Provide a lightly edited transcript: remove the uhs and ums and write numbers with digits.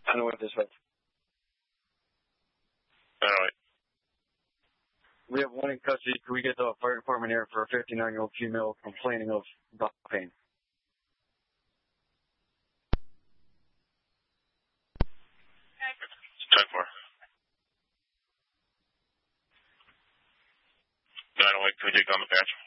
908 dispatch. 908. We have one in custody. Can we get the fire department here for a 59-year-old female complaining of back pain? Time for. 908, can we take on the patch?